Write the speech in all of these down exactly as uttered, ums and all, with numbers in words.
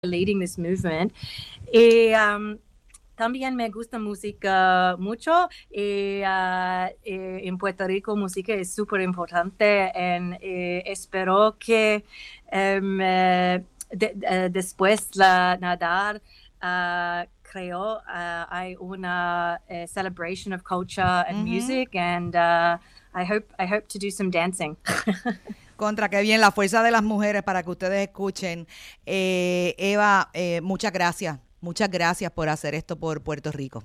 leading this movement. Y um, también me gusta música mucho y uh, eh, en Puerto Rico música es súper importante y eh, espero que um, eh, de, de, después la nadar uh, creo uh, hay una uh, celebration of culture and Uh-huh. music and uh, I hope I hope to do some dancing. Contra, qué bien, la fuerza de las mujeres para que ustedes escuchen. Eh, Eva, eh, muchas gracias. Muchas gracias por hacer esto por Puerto Rico.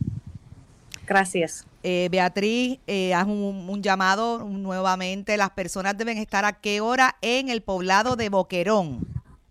Gracias. Eh, Beatriz, eh, haz un, un llamado nuevamente. Las personas deben estar a qué hora en el poblado de Boquerón.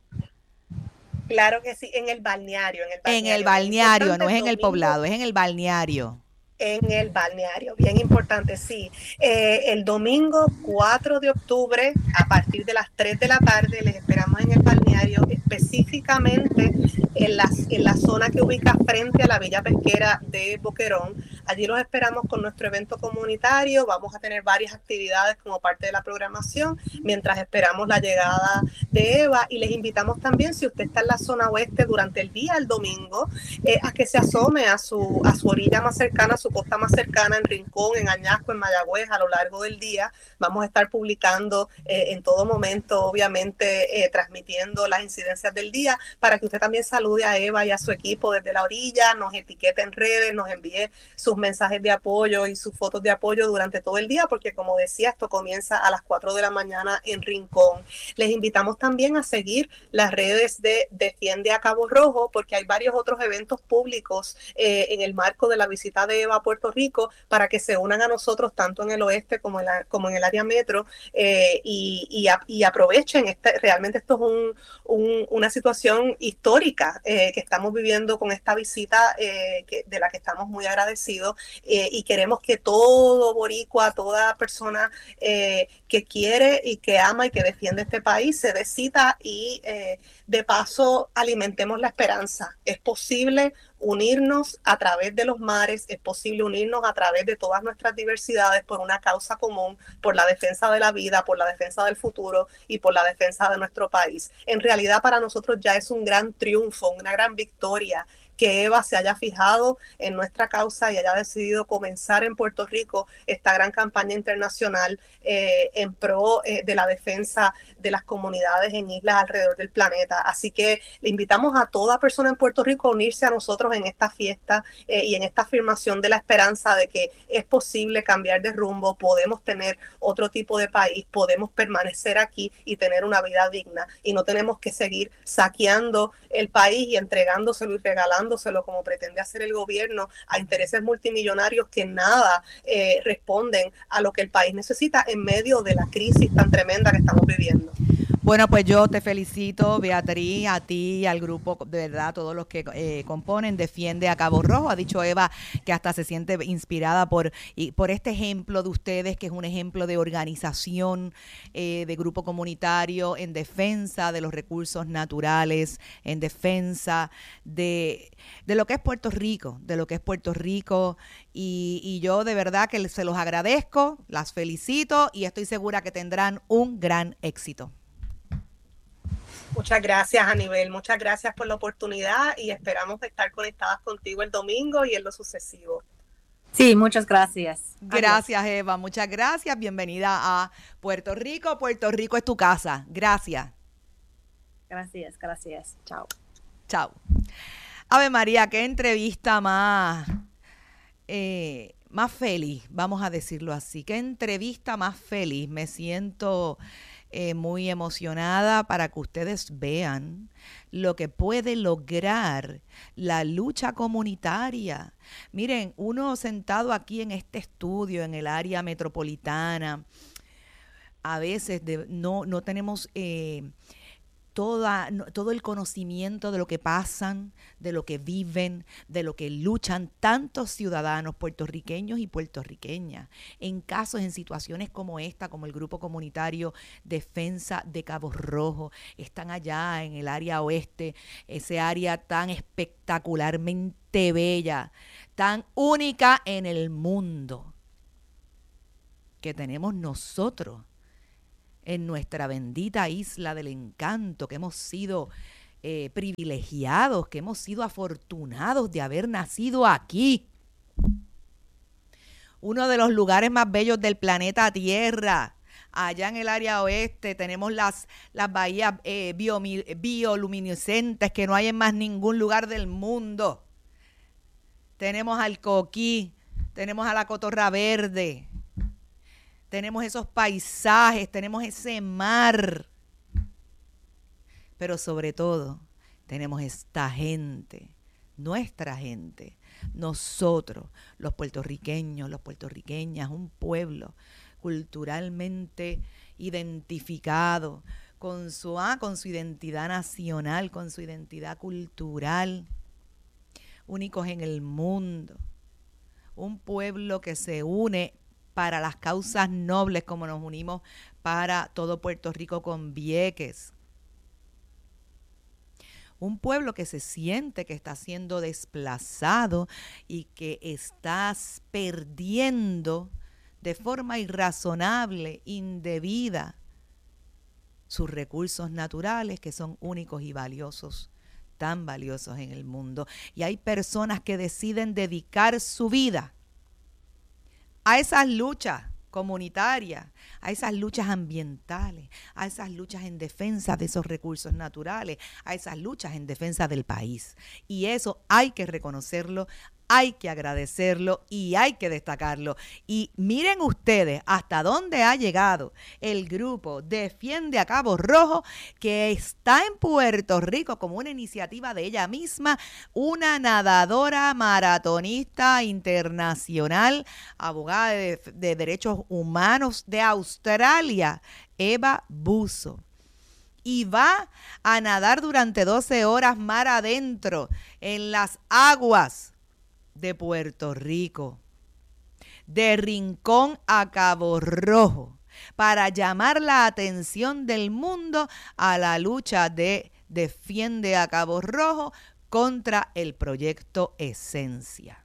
Claro que sí, en el balneario. En el balneario, en el balneario no es en el poblado, es en el balneario. En el balneario, bien importante, sí. Eh, el domingo cuatro de octubre, a partir de las tres de la tarde, les esperamos en el balneario, específicamente en la, en la zona que ubica frente a la Villa Pesquera de Boquerón. Allí los esperamos con nuestro evento comunitario. Vamos a tener varias actividades como parte de la programación, mientras esperamos la llegada de Eva. Y les invitamos también, si usted está en la zona oeste durante el día, el domingo, eh, a que se asome a su, a su orilla más cercana, a su costa más cercana, en Rincón, en Añasco, en Mayagüez, a lo largo del día. Vamos a estar publicando eh, en todo momento, obviamente, eh, transmitiendo las incidencias del día, para que usted también salude a Eva y a su equipo desde la orilla, nos etiquete en redes, nos envíe sus mensajes de apoyo y sus fotos de apoyo durante todo el día, porque como decía, esto comienza a las cuatro de la mañana en Rincón. Les invitamos también a seguir las redes de Defiende a Cabo Rojo, porque hay varios otros eventos públicos eh, en el marco de la visita de Eva a Puerto Rico, para que se unan a nosotros tanto en el oeste como en, la, como en el área metro eh, y, y, a, y aprovechen. Este, realmente esto es un, un, una situación histórica eh, que estamos viviendo con esta visita eh, que, de la que estamos muy agradecidos eh, y queremos que todo boricua, toda persona eh, que quiere y que ama y que defiende este país se dé cita y eh, de paso alimentemos la esperanza. Es posible unirnos a través de los mares, es posible unirnos a través de todas nuestras diversidades por una causa común, por la defensa de la vida, por la defensa del futuro y por la defensa de nuestro país. En realidad para nosotros ya es un gran triunfo, una gran victoria que Eva se haya fijado en nuestra causa y haya decidido comenzar en Puerto Rico esta gran campaña internacional eh, en pro eh, de la defensa de las comunidades en islas alrededor del planeta. Así que le invitamos a toda persona en Puerto Rico a unirse a nosotros en esta fiesta eh, y en esta afirmación de la esperanza de que es posible cambiar de rumbo, podemos tener otro tipo de país, podemos permanecer aquí y tener una vida digna y no tenemos que seguir saqueando el país y entregándoselo y regalando como pretende hacer el gobierno a intereses multimillonarios que nada eh, responden a lo que el país necesita en medio de la crisis tan tremenda que estamos viviendo. Bueno, pues yo te felicito, Beatriz, a ti y al grupo, de verdad, todos los que eh, componen Defiende a Cabo Rojo. Ha dicho Eva que hasta se siente inspirada por, y, por este ejemplo de ustedes, que es un ejemplo de organización, eh, de grupo comunitario en defensa de los recursos naturales, en defensa de, de lo que es Puerto Rico, de lo que es Puerto Rico. Y, y yo de verdad que se los agradezco, las felicito y estoy segura que tendrán un gran éxito. Muchas gracias, Anibel. Muchas gracias por la oportunidad y esperamos estar conectadas contigo el domingo y en lo sucesivo. Sí, muchas gracias. Gracias, Adiós. Eva. Muchas gracias. Bienvenida a Puerto Rico. Puerto Rico es tu casa. Gracias. Gracias, gracias. Chao. Chao. Ave María, qué entrevista más, eh, más feliz, vamos a decirlo así. Qué entrevista más feliz. Me siento... Eh, muy emocionada para que ustedes vean lo que puede lograr la lucha comunitaria. Miren, uno sentado aquí en este estudio, en el área metropolitana, a veces de, no, no tenemos... Eh, Toda, todo el conocimiento de lo que pasan, de lo que viven, de lo que luchan tantos ciudadanos puertorriqueños y puertorriqueñas en casos, en situaciones como esta, como el grupo comunitario Defensa de Cabo Rojo. Están allá en el área oeste, ese área tan espectacularmente bella, tan única en el mundo que tenemos nosotros en nuestra bendita isla del encanto, que hemos sido eh, privilegiados, que hemos sido afortunados de haber nacido aquí. Uno de los lugares más bellos del planeta Tierra. Allá en el área oeste tenemos las, las bahías eh, bio, bioluminiscentes que no hay en más ningún lugar del mundo. Tenemos al Coquí, tenemos a la Cotorra Verde, tenemos esos paisajes, tenemos ese mar. Pero sobre todo, tenemos esta gente, nuestra gente, nosotros, los puertorriqueños, los puertorriqueñas, un pueblo culturalmente identificado con su, ah, con su identidad nacional, con su identidad cultural, únicos en el mundo. Un pueblo que se une para las causas nobles como nos unimos para todo Puerto Rico con Vieques. Un pueblo que se siente que está siendo desplazado y que estás perdiendo de forma irrazonable, indebida, sus recursos naturales que son únicos y valiosos, tan valiosos en el mundo. Y hay personas que deciden dedicar su vida a esas luchas comunitarias, a esas luchas ambientales, a esas luchas en defensa de esos recursos naturales, a esas luchas en defensa del país. Y eso hay que reconocerlo, hay que agradecerlo y hay que destacarlo. Y miren ustedes hasta dónde ha llegado el grupo Defiende a Cabo Rojo, que está en Puerto Rico como una iniciativa de ella misma, una nadadora maratonista internacional, abogada de, de derechos humanos de Australia, Eva Busso. Y va a nadar durante doce horas mar adentro en las aguas de Puerto Rico, de Rincón a Cabo Rojo, para llamar la atención del mundo a la lucha de Defiende a Cabo Rojo contra el proyecto Esencia.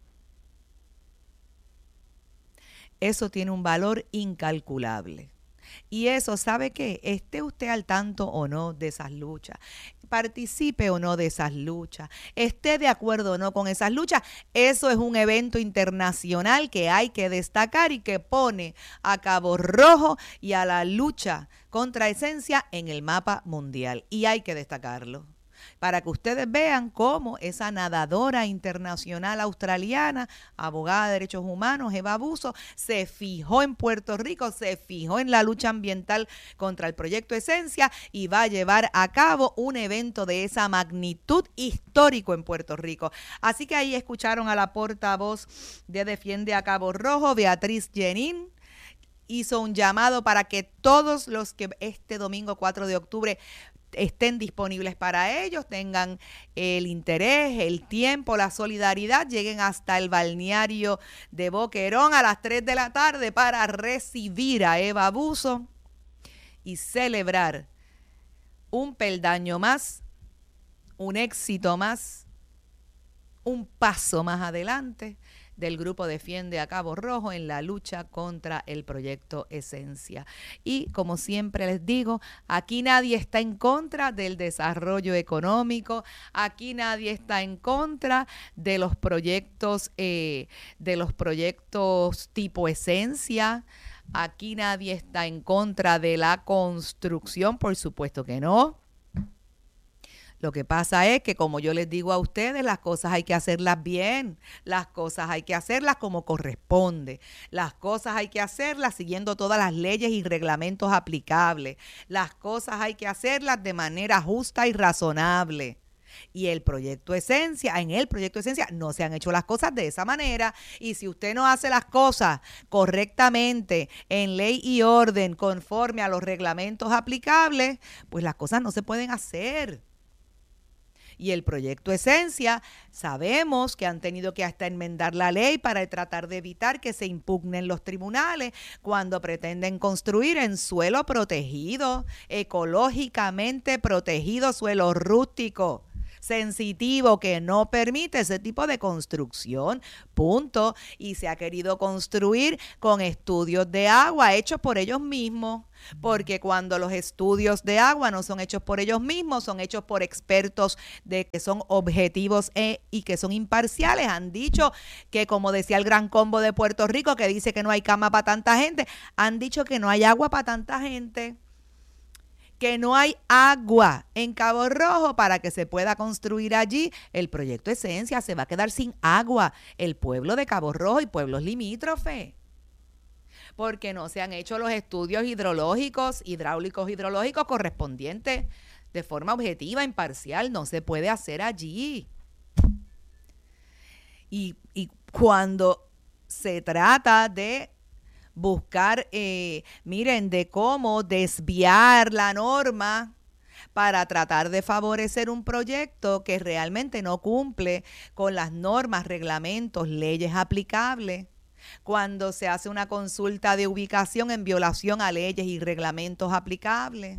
Eso tiene un valor incalculable. Y eso, ¿sabe qué? Esté usted al tanto o no de esas luchas, participe o no de esas luchas, esté de acuerdo o no con esas luchas, eso es un evento internacional que hay que destacar y que pone a Cabo Rojo y a la lucha contra Esencia en el mapa mundial. Y hay que destacarlo, para que ustedes vean cómo esa nadadora internacional australiana, abogada de derechos humanos, Eva Busso, se fijó en Puerto Rico, se fijó en la lucha ambiental contra el proyecto Esencia y va a llevar a cabo un evento de esa magnitud histórico en Puerto Rico. Así que ahí escucharon a la portavoz de Defiende a Cabo Rojo, Beatriz Jenín. Hizo un llamado para que todos los que este domingo cuatro de octubre estén disponibles para ellos, tengan el interés, el tiempo, la solidaridad, lleguen hasta el balneario de Boquerón a las tres de la tarde para recibir a Eva Busso y celebrar un peldaño más, un éxito más, un paso más adelante del grupo Defiende a Cabo Rojo en la lucha contra el proyecto Esencia. Y como siempre les digo, aquí nadie está en contra del desarrollo económico, aquí nadie está en contra de los proyectos, eh, de los proyectos tipo Esencia, aquí nadie está en contra de la construcción, por supuesto que no. Lo que pasa es que, como yo les digo a ustedes, las cosas hay que hacerlas bien, las cosas hay que hacerlas como corresponde, las cosas hay que hacerlas siguiendo todas las leyes y reglamentos aplicables, las cosas hay que hacerlas de manera justa y razonable. Y el proyecto Esencia, en el proyecto Esencia no se han hecho las cosas de esa manera. Y si usted no hace las cosas correctamente, en ley y orden, conforme a los reglamentos aplicables, pues las cosas no se pueden hacer. Y el proyecto Esencia, sabemos que han tenido que hasta enmendar la ley para tratar de evitar que se impugnen los tribunales cuando pretenden construir en suelo protegido, ecológicamente protegido, suelo rústico. sensitivo que no permite ese tipo de construcción, punto. Y se ha querido construir con estudios de agua hechos por ellos mismos, porque cuando los estudios de agua no son hechos por ellos mismos, son hechos por expertos de que son objetivos e, y que son imparciales. Han dicho que, como decía el Gran Combo de Puerto Rico, que dice que no hay cama para tanta gente, han dicho que no hay agua para tanta gente, que no hay agua en Cabo Rojo para que se pueda construir allí el proyecto Esencia. Se va a quedar sin agua el pueblo de Cabo Rojo y pueblos limítrofes, porque no se han hecho los estudios hidrológicos, hidráulicos, hidrológicos correspondientes de forma objetiva, imparcial. No se puede hacer allí. Y, y cuando se trata de buscar, eh, miren, de cómo desviar la norma para tratar de favorecer un proyecto que realmente no cumple con las normas, reglamentos, leyes aplicables, cuando se hace una consulta de ubicación en violación a leyes y reglamentos aplicables,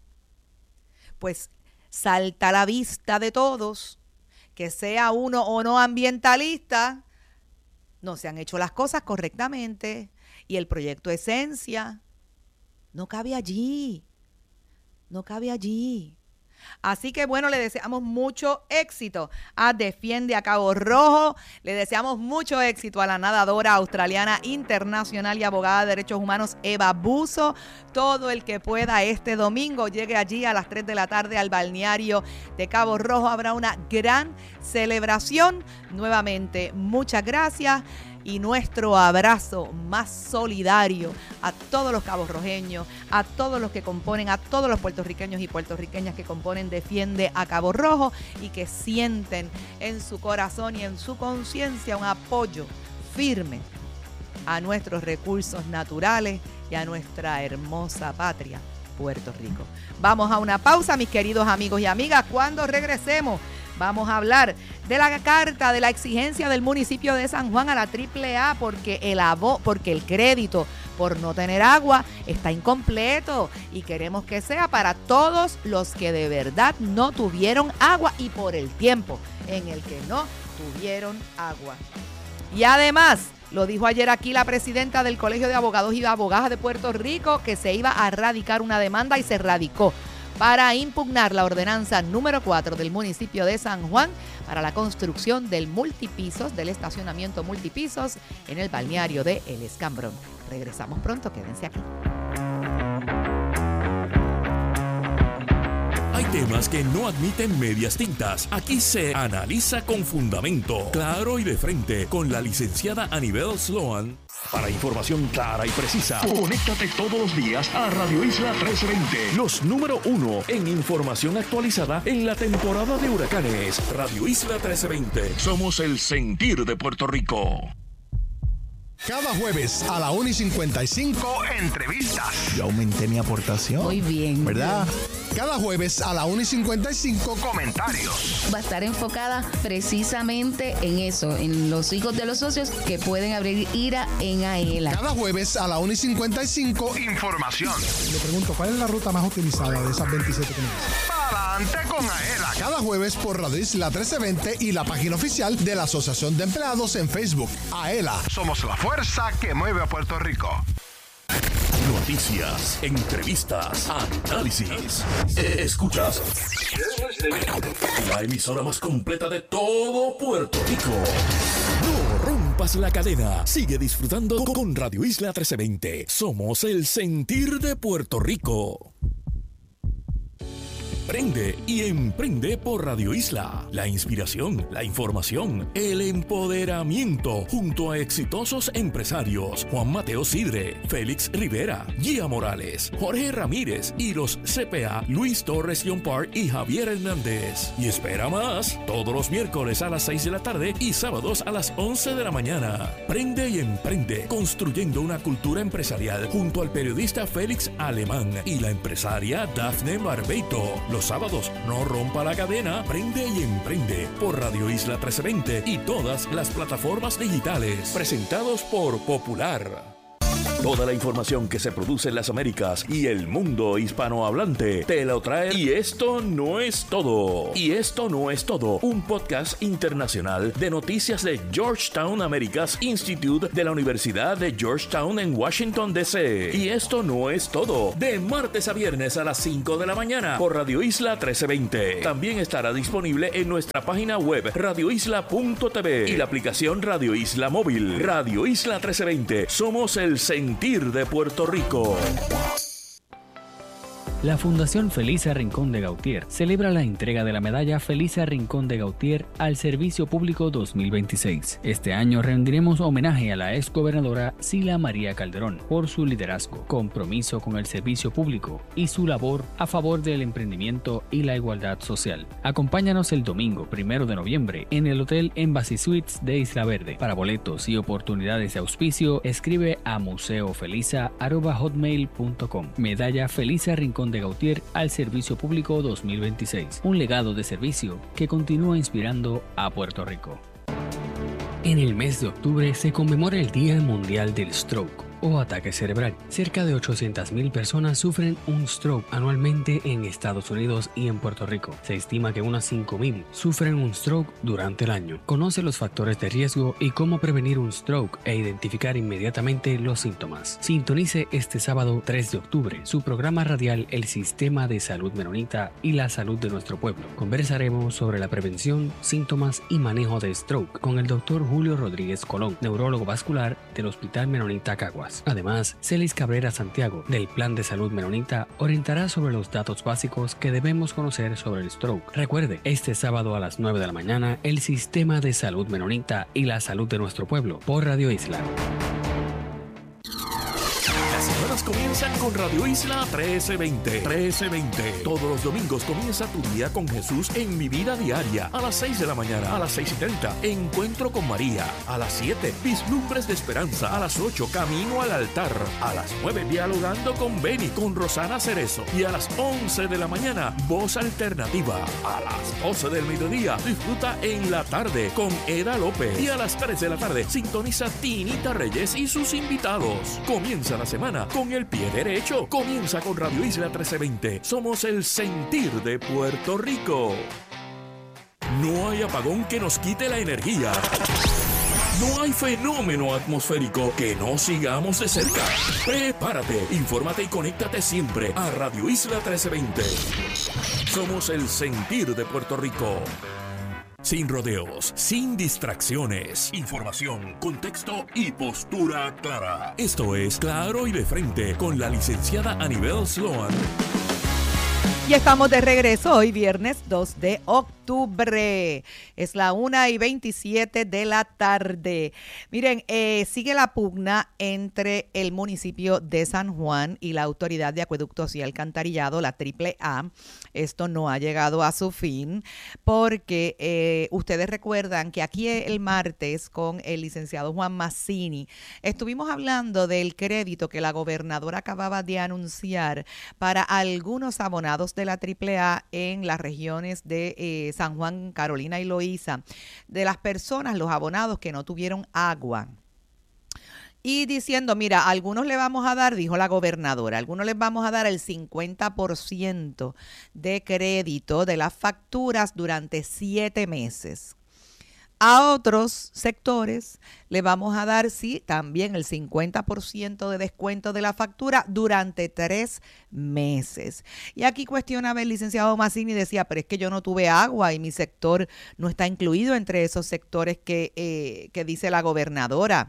pues salta a la vista de todos, que sea uno o no ambientalista, no se han hecho las cosas correctamente. Y el proyecto Esencia no cabe allí, no cabe allí. Así que bueno, le deseamos mucho éxito a Defiende a Cabo Rojo, le deseamos mucho éxito a la nadadora australiana internacional y abogada de derechos humanos Eva Busso. Todo el que pueda este domingo llegue allí a las tres de la tarde al balneario de Cabo Rojo. Habrá una gran celebración. Nuevamente, muchas gracias. Y nuestro abrazo más solidario a todos los caborrojeños, a todos los que componen, a todos los puertorriqueños y puertorriqueñas que componen Defiende a Cabo Rojo y que sienten en su corazón y en su conciencia un apoyo firme a nuestros recursos naturales y a nuestra hermosa patria, Puerto Rico. Vamos a una pausa, mis queridos amigos y amigas. Cuando regresemos, vamos a hablar de la carta, de la exigencia del municipio de San Juan a la triple A porque el, abo, porque el crédito por no tener agua está incompleto y queremos que sea para todos los que de verdad no tuvieron agua y por el tiempo en el que no tuvieron agua. Y además, lo dijo ayer aquí la presidenta del Colegio de Abogados y Abogadas de Puerto Rico, que se iba a radicar una demanda y se radicó para impugnar la ordenanza número cuatro del municipio de San Juan para la construcción del multipisos, del estacionamiento multipisos en el balneario de El Escambrón. Regresamos pronto, quédense aquí. Hay temas que no admiten medias tintas. Aquí se analiza con fundamento, claro y de frente, con la licenciada Anibel Sloan. Para información clara y precisa, conéctate todos los días a Radio Isla trece veinte. Los número uno en información actualizada en la temporada de huracanes. Radio Isla trece veinte. Somos el sentir de Puerto Rico. Cada jueves a la una y cincuenta y cinco, entrevistas. Yo aumenté mi aportación. Muy bien. ¿Verdad? Cada jueves a la una y cincuenta y cinco, comentarios. Va a estar enfocada precisamente en eso, en los hijos de los socios que pueden abrir IRA en AELA. Cada jueves a la una y cincuenta y cinco, información. Le pregunto, ¿cuál es la ruta más utilizada de esas veintisiete que me dicen? Adelante con AELA. Cada jueves por Radio Isla trece veinte y la página oficial de la Asociación de Empleados en Facebook. AELA. Somos la fuerza que mueve a Puerto Rico. Noticias, entrevistas, análisis. Escuchas la emisora más completa de todo Puerto Rico. No rompas la cadena. Sigue disfrutando con Radio Isla trece veinte. Somos el sentir de Puerto Rico. Prende y emprende por Radio Isla. La inspiración, la información, el empoderamiento junto a exitosos empresarios Juan Mateo Sidre, Félix Rivera, Gia Morales, Jorge Ramírez y los C P A Luis Torres Yompar y Javier Hernández. Y espera más, todos los miércoles a las seis de la tarde y sábados a las once de la mañana. Prende y emprende, construyendo una cultura empresarial junto al periodista Félix Alemán y la empresaria Dafne Barbeito. Los sábados, no rompa la cadena, prende y emprende por Radio Isla trece veinte y todas las plataformas digitales. Presentados por Popular. Toda la información que se produce en las Américas y el mundo hispanohablante te lo trae. Y esto no es todo. Y esto no es todo. Un podcast internacional de noticias de Georgetown Americas Institute de la Universidad de Georgetown en Washington, D C Y esto no es todo. De martes a viernes a las cinco de la mañana por Radio Isla trece veinte. También estará disponible en nuestra página web radio isla punto t v y la aplicación Radio Isla Móvil. Radio Isla trece veinte. Somos el sentir de Puerto Rico. La Fundación Felisa Rincón de Gautier celebra la entrega de la medalla Felisa Rincón de Gautier al Servicio Público dos mil veintiséis. Este año rendiremos homenaje a la exgobernadora Sila María Calderón por su liderazgo, compromiso con el servicio público y su labor a favor del emprendimiento y la igualdad social. Acompáñanos el domingo primero de noviembre en el Hotel Embassy Suites de Isla Verde. Para boletos y oportunidades de auspicio, escribe a museofelisa arroba hotmail punto com. Medalla Felisa Rincón de Gautier al Servicio Público dos mil veintiséis, un legado de servicio que continúa inspirando a Puerto Rico. En el mes de octubre se conmemora el Día Mundial del Stroke o ataque cerebral. Cerca de ochocientas mil personas sufren un stroke anualmente en Estados Unidos y en Puerto Rico. Se estima que unas cinco mil sufren un stroke durante el año. Conoce los factores de riesgo y cómo prevenir un stroke e identificar inmediatamente los síntomas. Sintonice este sábado tres de octubre su programa radial El Sistema de Salud Menonita y la Salud de Nuestro Pueblo. Conversaremos sobre la prevención, síntomas y manejo de stroke con el doctor Julio Rodríguez Colón, neurólogo vascular del Hospital Menonita Caguas. Además, Celis Cabrera Santiago, del Plan de Salud Menonita, orientará sobre los datos básicos que debemos conocer sobre el stroke. Recuerde, este sábado a las nueve de la mañana, el Sistema de Salud Menonita y la Salud de Nuestro Pueblo, por Radio Isla. Las semanas comienzan con Radio Isla trece veinte. trece veinte. Todos los domingos comienza tu día con Jesús en Mi Vida Diaria. A las seis de la mañana, a las seis y treinta, Encuentro con María. A las siete, Vislumbres de Esperanza. A las ocho, Camino al Altar. A las nueve, Dialogando con Beni, con Rosana Cerezo. Y a las once de la mañana, Voz Alternativa. A las doce del mediodía, disfruta En la Tarde con Eda López. Y a las tres de la tarde, sintoniza Tinita Reyes y sus invitados. Comienza la semana con el pie derecho. Comienza con Radio Isla trece veinte. Somos el sentir de Puerto Rico. No hay apagón que nos quite la energía. No hay fenómeno atmosférico que no sigamos de cerca. Prepárate, infórmate y conéctate siempre a Radio Isla trece veinte. Somos el sentir de Puerto Rico. Sin rodeos, sin distracciones. Información, contexto y postura clara. Esto es Claro y de Frente con la licenciada Anibel Sloan. Y estamos de regreso hoy viernes dos de octubre. Es la una y veintisiete de la tarde. Miren, eh, sigue la pugna entre el municipio de San Juan y la Autoridad de Acueductos y Alcantarillado, la triple A. Esto no ha llegado a su fin porque eh, ustedes recuerdan que aquí el martes con el licenciado Juan Mazzini estuvimos hablando del crédito que la gobernadora acababa de anunciar para algunos abonados de la triple A en las regiones de eh, San Juan, Carolina y Loíza, de las personas, los abonados que no tuvieron agua. Y diciendo, mira, a algunos le vamos a dar, dijo la gobernadora, a algunos les vamos a dar el cincuenta por ciento de crédito de las facturas durante siete meses. A otros sectores le vamos a dar, sí, también el cincuenta por ciento de descuento de la factura durante tres meses. Y aquí cuestionaba el licenciado Mazzini y decía, pero es que yo no tuve agua y mi sector no está incluido entre esos sectores que, eh, que dice la gobernadora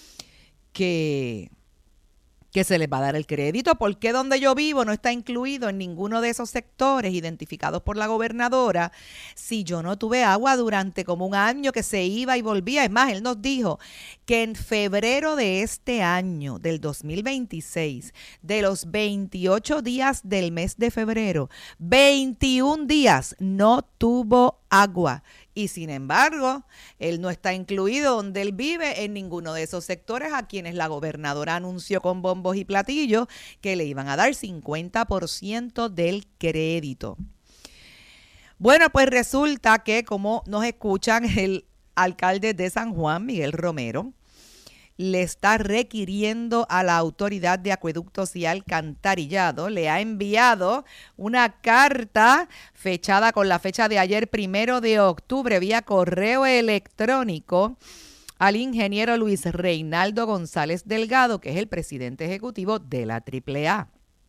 que... que se les va a dar el crédito. ¿Por qué donde yo vivo no está incluido en ninguno de esos sectores identificados por la gobernadora si yo no tuve agua durante como un año que se iba y volvía? Es más, él nos dijo que en febrero de este año, del dos mil veintiséis, de los veintiocho días del mes de febrero, veintiún días no tuvo agua. Y sin embargo, él no está incluido donde él vive en ninguno de esos sectores a quienes la gobernadora anunció con bombos y platillos que le iban a dar cincuenta por ciento del crédito. Bueno, pues resulta que como nos escuchan el alcalde de San Juan, Miguel Romero, le está requiriendo a la Autoridad de Acueductos y Alcantarillado, le ha enviado una carta fechada con la fecha de ayer, primero de octubre, vía correo electrónico, al ingeniero Luis Reinaldo González Delgado, que es el presidente ejecutivo de la triple A.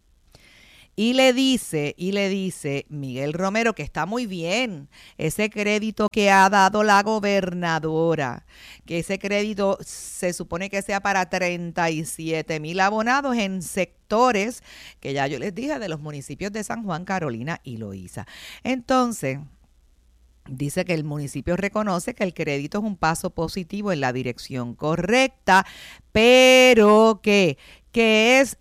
Y le dice, y le dice Miguel Romero que está muy bien ese crédito que ha dado la gobernadora, que ese crédito se supone que sea para treinta y siete mil abonados en sectores que ya yo les dije de los municipios de San Juan, Carolina y Loíza. Entonces, dice que el municipio reconoce que el crédito es un paso positivo en la dirección correcta, pero que, que es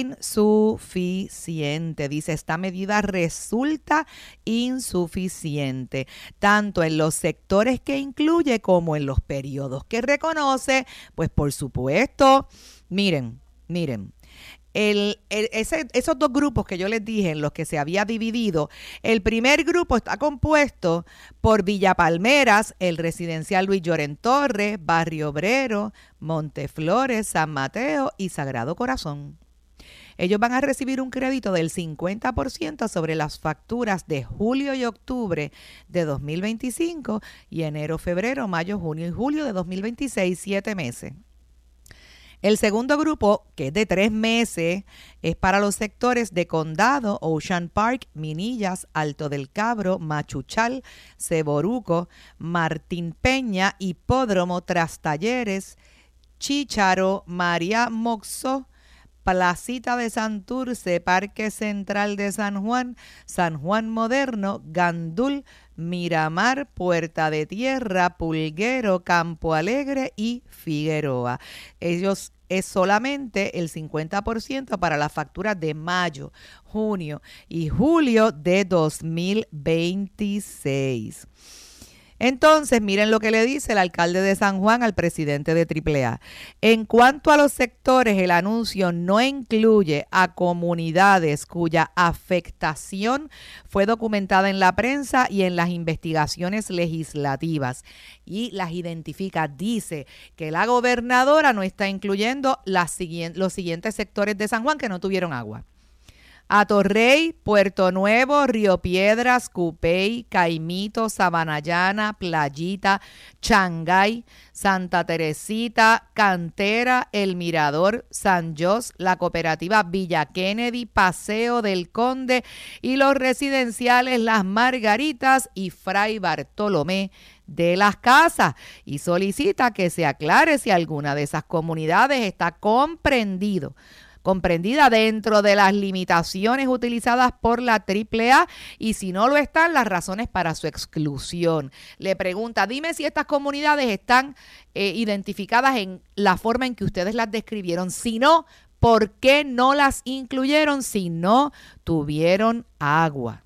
insuficiente. Dice, esta medida resulta insuficiente, tanto en los sectores que incluye como en los periodos que reconoce. Pues por supuesto, miren, miren. El, el, ese, esos dos grupos que yo les dije en los que se había dividido, el primer grupo está compuesto por Villa Palmeras, el residencial Luis Lloren Torres, Barrio Obrero, Monteflores, San Mateo y Sagrado Corazón. Ellos van a recibir un crédito del cincuenta por ciento sobre las facturas de julio y octubre de dos mil veinticinco y enero, febrero, mayo, junio y julio de dos mil veintiséis, siete meses. El segundo grupo, que es de tres meses, es para los sectores de Condado, Ocean Park, Minillas, Alto del Cabro, Machuchal, Ceboruco, Martín Peña, Hipódromo, Trastalleres, Chícharo, María Moxó, Placita de Santurce, Parque Central de San Juan, San Juan Moderno, Gandul, Miramar, Puerta de Tierra, Pulguero, Campo Alegre y Figueroa. Ellos es solamente el cincuenta por ciento para las facturas de mayo, junio y julio de dos mil veintiséis. Entonces, miren lo que le dice el alcalde de San Juan al presidente de triple A. En cuanto a los sectores, el anuncio no incluye a comunidades cuya afectación fue documentada en la prensa y en las investigaciones legislativas y las identifica. Dice que la gobernadora no está incluyendo las siguientes, los siguientes sectores de San Juan que no tuvieron agua: Atorrey, Puerto Nuevo, Río Piedras, Cupey, Caimito, Sabanayana, Playita, Changay, Santa Teresita, Cantera, El Mirador, San Jos, la cooperativa Villa Kennedy, Paseo del Conde y los residenciales Las Margaritas y Fray Bartolomé de las Casas, y solicita que se aclare si alguna de esas comunidades está comprendido comprendida dentro de las limitaciones utilizadas por la triple A y si no lo están, las razones para su exclusión. Le pregunta, dime si estas comunidades están eh, identificadas en la forma en que ustedes las describieron. Si no, ¿por qué no las incluyeron si no tuvieron agua?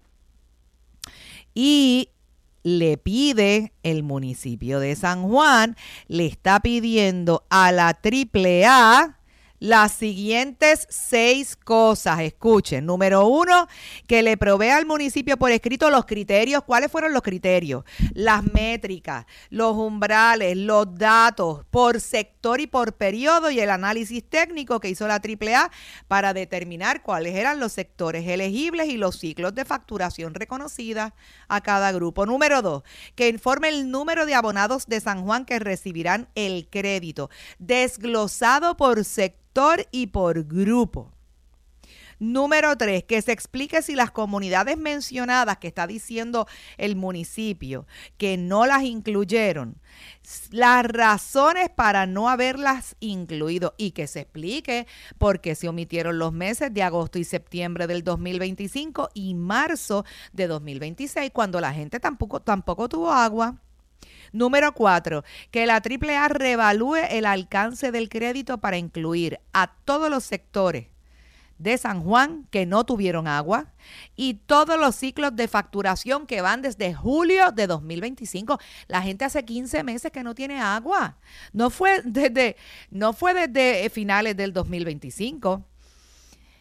Y le pide el municipio de San Juan, le está pidiendo a la triple A las siguientes seis cosas. Escuchen. Número uno, que le provea al municipio por escrito los criterios. ¿Cuáles fueron los criterios? Las métricas, los umbrales, los datos por sector y por periodo y el análisis técnico que hizo la triple A para determinar cuáles eran los sectores elegibles y los ciclos de facturación reconocida a cada grupo. Número dos, que informe el número de abonados de San Juan que recibirán el crédito, desglosado por sector y por grupo. Número tres, que se explique si las comunidades mencionadas que está diciendo el municipio que no las incluyeron, las razones para no haberlas incluido y que se explique por qué se omitieron los meses de agosto y septiembre del dos mil veinticinco y marzo de dos mil veintiséis cuando la gente tampoco, tampoco tuvo agua. Número cuatro, que la triple A reevalúe el alcance del crédito para incluir a todos los sectores de San Juan que no tuvieron agua y todos los ciclos de facturación que van desde julio de dos mil veinticinco. La gente hace quince meses que no tiene agua. No fue desde, no fue desde finales del dos mil veinticinco.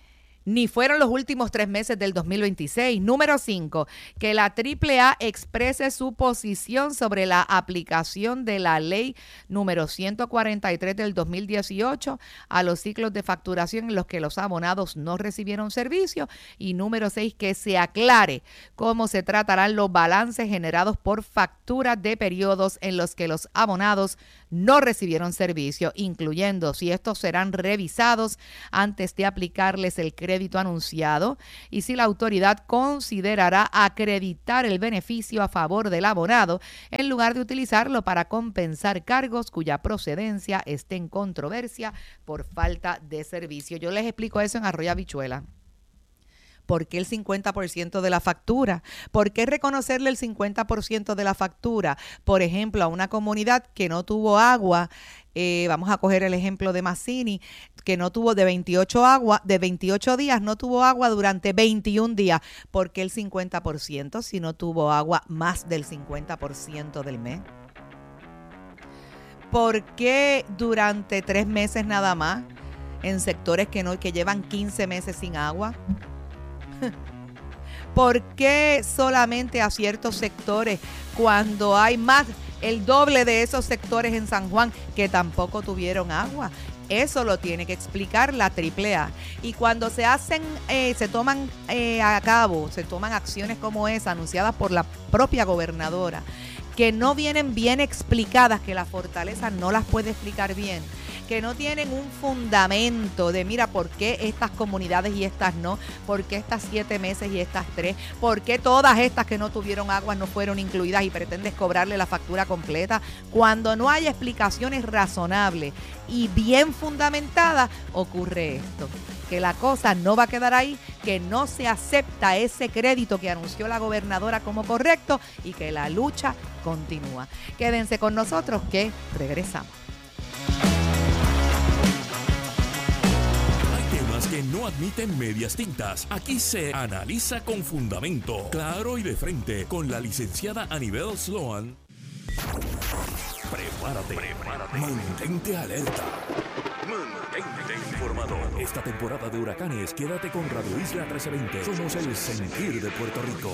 ni fueron los últimos tres meses del dos mil veintiséis. Número cinco, que la triple A exprese su posición sobre la aplicación de la ley número ciento cuarenta y tres del dos mil dieciocho a los ciclos de facturación en los que los abonados no recibieron servicio. Y número seis, que se aclare cómo se tratarán los balances generados por facturas de periodos en los que los abonados no recibieron servicio, incluyendo si estos serán revisados antes de aplicarles el crédito anunciado y si la autoridad considerará acreditar el beneficio a favor del abonado en lugar de utilizarlo para compensar cargos cuya procedencia esté en controversia por falta de servicio. Yo les explico eso en Arroyo Habichuela. ¿Por qué el cincuenta por ciento de la factura? ¿Por qué reconocerle el cincuenta por ciento de la factura? Por ejemplo, a una comunidad que no tuvo agua, eh, vamos a coger el ejemplo de Mazzini, que no tuvo de veintiocho, agua, de veintiocho días, no tuvo agua durante veintiún días. ¿Por qué el cincuenta por ciento si no tuvo agua más del cincuenta por ciento del mes? ¿Por qué durante tres meses nada más en sectores que, no, que llevan quince meses sin agua? ¿Por qué solamente a ciertos sectores cuando hay más, el doble de esos sectores en San Juan que tampoco tuvieron agua? Eso lo tiene que explicar la triple A. Y cuando se hacen, eh, se toman eh, a cabo, se toman acciones como esa, anunciadas por la propia gobernadora, que no vienen bien explicadas, que la fortaleza no las puede explicar bien, que no tienen un fundamento de mira por qué estas comunidades y estas no, por qué estas siete meses y estas tres, por qué todas estas que no tuvieron agua no fueron incluidas y pretendes cobrarle la factura completa. Cuando no hay explicaciones razonables y bien fundamentadas, ocurre esto, que la cosa no va a quedar ahí, que no se acepta ese crédito que anunció la gobernadora como correcto y que la lucha continúa. Quédense con nosotros que regresamos. Que no admiten medias tintas. Aquí se analiza con fundamento, claro y de frente, con la licenciada Anibel Sloan. Prepárate, prepárate. Mantente alerta. Mantente informado. Esta temporada de huracanes, quédate con Radio Isla trece veinte. Somos el sentir de Puerto Rico.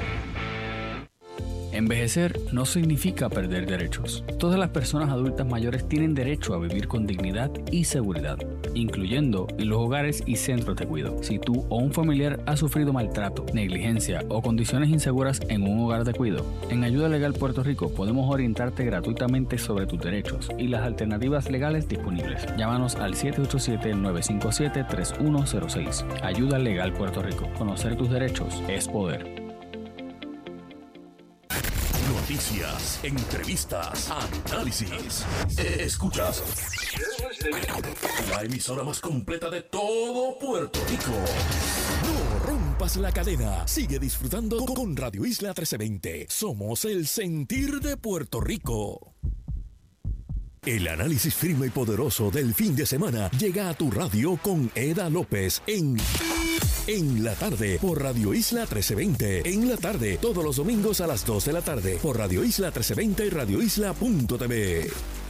Envejecer no significa perder derechos. Todas las personas adultas mayores tienen derecho a vivir con dignidad y seguridad, incluyendo en los hogares y centros de cuidado. Si tú o un familiar ha sufrido maltrato, negligencia o condiciones inseguras en un hogar de cuidado, en Ayuda Legal Puerto Rico podemos orientarte gratuitamente sobre tus derechos y las alternativas legales disponibles. Llámanos al siete ocho siete, nueve cinco siete, tres uno cero seis. Ayuda Legal Puerto Rico. Conocer tus derechos es poder. Noticias, entrevistas, análisis. Escuchas la emisora más completa de todo Puerto Rico. No rompas la cadena. Sigue disfrutando con Radio Isla trece veinte. Somos el sentir de Puerto Rico. El análisis firme y poderoso del fin de semana llega a tu radio con Eda López en En la tarde por Radio Isla trece veinte. En la tarde, todos los domingos a las dos de la tarde por Radio Isla trece veinte y radio isla punto t v.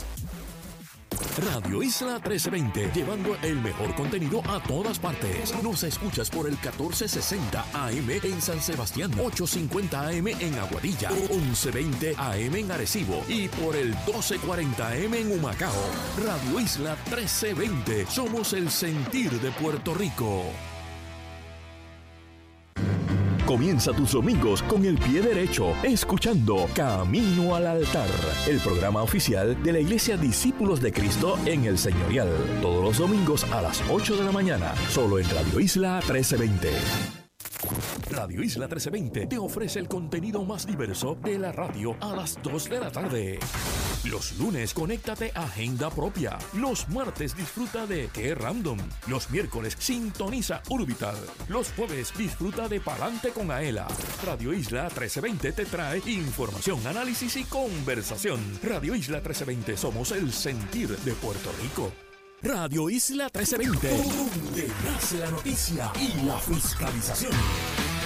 Radio Isla trece veinte, llevando el mejor contenido a todas partes. Nos escuchas por el catorce sesenta A M en San Sebastián, ochocientos cincuenta A M en Aguadilla, once veinte A M en Arecibo y por el doce cuarenta A M en Humacao. Radio Isla trece veinte, somos el sentir de Puerto Rico. Comienza tus domingos con el pie derecho, escuchando Camino al Altar, el programa oficial de la Iglesia Discípulos de Cristo en el Señorial. Todos los domingos a las ocho de la mañana, solo en Radio Isla trece veinte. Radio Isla trece veinte te ofrece el contenido más diverso de la radio a las dos de la tarde. Los lunes, conéctate a Agenda Propia. Los martes, disfruta de Qué Random. Los miércoles, sintoniza Urbital. Los jueves, disfruta de Palante con Aela. Radio Isla trece veinte te trae información, análisis y conversación. Radio Isla trece veinte, somos el sentir de Puerto Rico. Radio Isla trece veinte, donde nace la noticia y la fiscalización.